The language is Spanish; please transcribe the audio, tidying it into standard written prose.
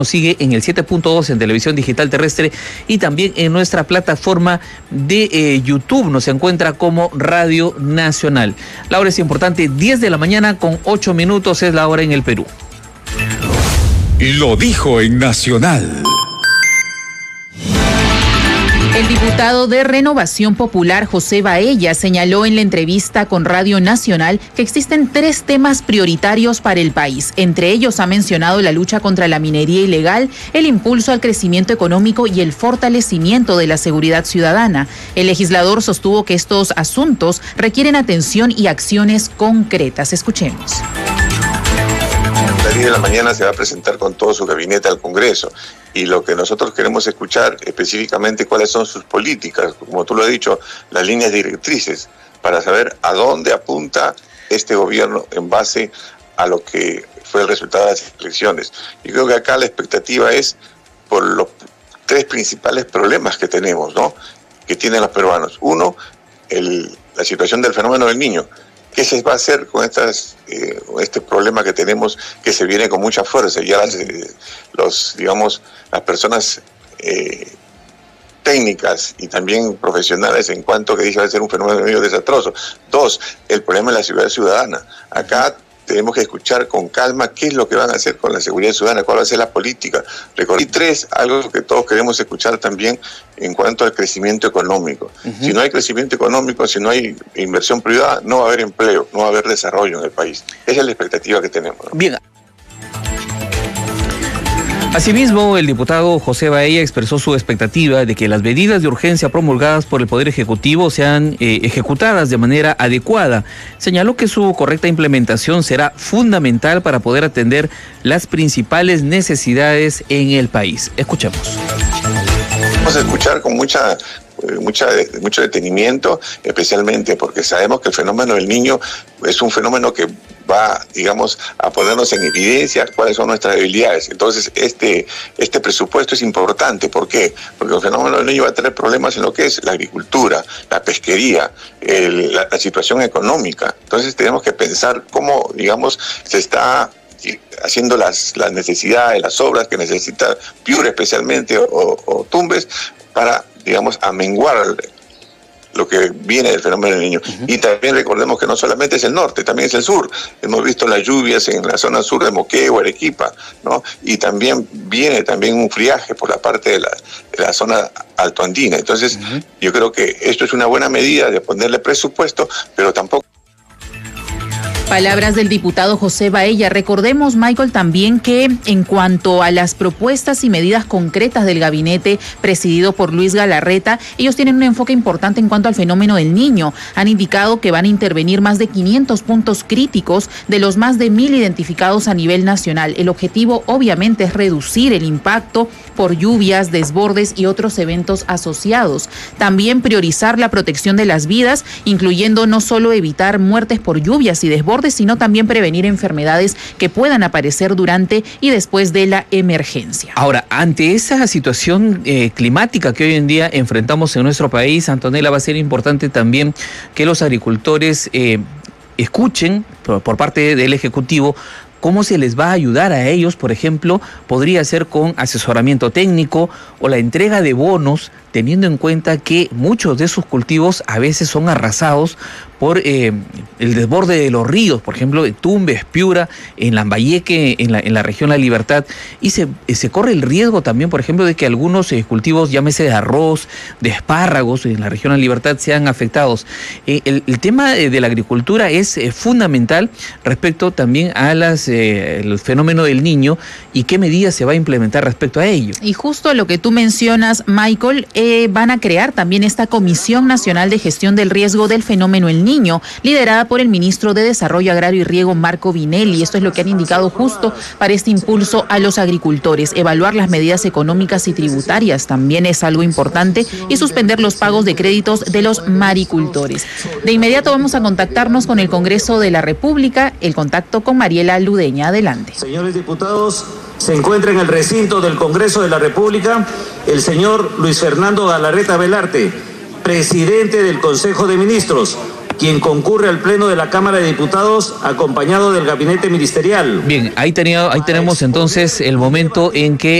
Nos sigue en el 7.2 en televisión digital terrestre y también en nuestra plataforma de YouTube. Nos encuentra como Radio Nacional. La hora es importante, 10 de la mañana con 8 minutos es la hora en el Perú. Lo dijo en Nacional. El diputado de Renovación Popular, José Baella, señaló en la entrevista con Radio Nacional que existen 3 temas prioritarios para el país. Entre ellos ha mencionado la lucha contra la minería ilegal, el impulso al crecimiento económico y el fortalecimiento de la seguridad ciudadana. El legislador sostuvo que estos asuntos requieren atención y acciones concretas. Escuchemos. A las 10 de la mañana se va a presentar con todo su gabinete al Congreso y lo que nosotros queremos escuchar específicamente cuáles son sus políticas, como tú lo has dicho, las líneas directrices, para saber a dónde apunta este gobierno en base a lo que fue el resultado de las elecciones. Yo creo que acá la expectativa es por los 3 principales problemas que tenemos, ¿no?, que tienen los peruanos. Uno, la situación del fenómeno del Niño. ¿Qué se va a hacer con este problema que tenemos, que se viene con mucha fuerza? Ya las personas técnicas y también profesionales en cuanto que dice va a ser un fenómeno medio desastroso. 2, el problema de la seguridad ciudadana. Acá tenemos que escuchar con calma qué es lo que van a hacer con la seguridad ciudadana, cuál va a ser la política. Y 3, algo que todos queremos escuchar también en cuanto al crecimiento económico. Si no hay crecimiento económico, si no hay inversión privada, no va a haber empleo, no va a haber desarrollo en el país. Esa es la expectativa que tenemos, ¿no? Bien. Asimismo, el diputado José Baella expresó su expectativa de que las medidas de urgencia promulgadas por el Poder Ejecutivo sean ejecutadas de manera adecuada. Señaló que su correcta implementación será fundamental para poder atender las principales necesidades en el país. Escuchemos. Vamos a escuchar con mucho detenimiento, especialmente porque sabemos que el fenómeno del Niño es un fenómeno que va, digamos, a ponernos en evidencia cuáles son nuestras debilidades. Entonces, este presupuesto es importante. ¿Por qué? Porque el fenómeno del Niño va a tener problemas en lo que es la agricultura, la pesquería, la situación económica. Entonces, tenemos que pensar cómo, digamos, se está haciendo las necesidades, las obras que necesita Piura especialmente o Tumbes para, digamos, amenguar lo que viene del fenómeno del Niño. Y también recordemos que no solamente es el norte, también es el sur. Hemos visto las lluvias en la zona sur de Moquegua, Arequipa, ¿no? Y también viene un friaje por la parte de la zona altoandina. Entonces, yo creo que esto es una buena medida de ponerle presupuesto, pero tampoco. Palabras del diputado José Baella. Recordemos, Michael, también que en cuanto a las propuestas y medidas concretas del gabinete presidido por Luis Galarreta, ellos tienen un enfoque importante en cuanto al fenómeno del Niño. Han indicado que van a intervenir más de 500 puntos críticos de los más de 1,000 identificados a nivel nacional. El objetivo, obviamente, es reducir el impacto por lluvias, desbordes y otros eventos asociados. También priorizar la protección de las vidas, incluyendo no solo evitar muertes por lluvias y desbordes, sino también prevenir enfermedades que puedan aparecer durante y después de la emergencia. Ahora, ante esa situación climática que hoy en día enfrentamos en nuestro país, Antonella, va a ser importante también que los agricultores escuchen por parte del Ejecutivo cómo se les va a ayudar a ellos. Por ejemplo, podría ser con asesoramiento técnico o la entrega de bonos, teniendo en cuenta que muchos de sus cultivos a veces son arrasados por el desborde de los ríos, por ejemplo, de Tumbes, Piura, en Lambayeque, en la región La Libertad, y se corre el riesgo también, por ejemplo, de que algunos cultivos, llámese de arroz, de espárragos, en la región La Libertad, sean afectados. El tema de la agricultura es fundamental respecto también a el fenómeno del Niño y qué medidas se va a implementar respecto a ello. Y justo lo que tú mencionas, Michael, van a crear también esta Comisión Nacional de Gestión del Riesgo del Fenómeno El Niño, liderada por el ministro de Desarrollo Agrario y Riego, Marco Vinelli. Esto es lo que han indicado justo para este impulso a los agricultores. Evaluar las medidas económicas y tributarias también es algo importante, y suspender los pagos de créditos de los maricultores. De inmediato vamos a contactarnos con el Congreso de la República. El contacto con Mariela Ludeña. Adelante. Señores diputados, se encuentra en el recinto del Congreso de la República el señor Luis Fernando Galarreta Velarte, presidente del Consejo de Ministros, quien concurre al Pleno de la Cámara de Diputados acompañado del gabinete ministerial. Bien, ahí tenemos entonces el momento en que